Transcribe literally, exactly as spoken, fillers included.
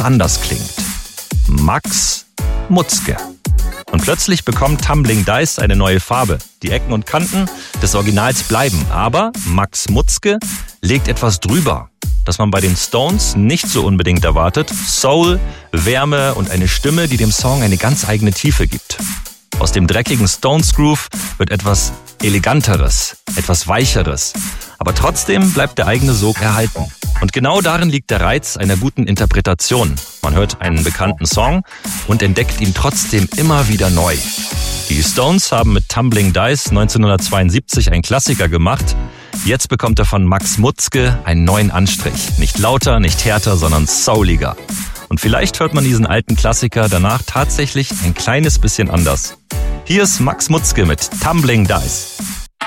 anders klingt. Max Mutzke. Und plötzlich bekommt Tumbling Dice eine neue Farbe. Die Ecken und Kanten des Originals bleiben, aber Max Mutzke legt etwas drüber, das man bei den Stones nicht so unbedingt erwartet. Soul, Wärme und eine Stimme, die dem Song eine ganz eigene Tiefe gibt. Aus dem dreckigen Stones Groove wird etwas Eleganteres, etwas Weicheres. Aber trotzdem bleibt der eigene Sog erhalten. Und genau darin liegt der Reiz einer guten Interpretation. Man hört einen bekannten Song und entdeckt ihn trotzdem immer wieder neu. Die Stones haben mit Tumbling Dice neunzehnhundertzweiundsiebzig einen Klassiker gemacht. Jetzt bekommt er von Max Mutzke einen neuen Anstrich. Nicht lauter, nicht härter, sondern souliger. Und vielleicht hört man diesen alten Klassiker danach tatsächlich ein kleines bisschen anders. Hier ist Max Mutzke mit Tumbling Dice.